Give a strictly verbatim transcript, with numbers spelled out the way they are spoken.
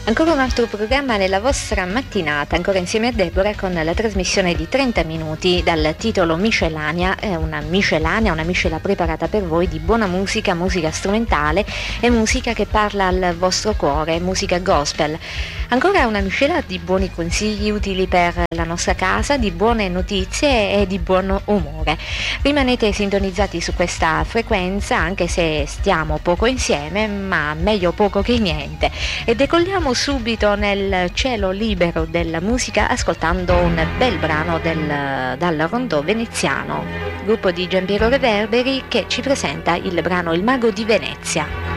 Ancora un altro programma nella vostra mattinata, ancora insieme a Deborah con la trasmissione di trenta minuti dal titolo Miscellanea, è una miscellanea, una miscela preparata per voi di buona musica, musica strumentale e musica che parla al vostro cuore, musica gospel. Ancora una miscela di buoni consigli utili per la nostra casa, di buone notizie e di buon umore. Rimanete sintonizzati su questa frequenza anche se stiamo poco insieme, ma meglio poco che niente. E decolliamo subito nel cielo libero della musica ascoltando un bel brano del, dal rondò veneziano, gruppo di Giampiero Reverberi che ci presenta il brano Il Mago di Venezia.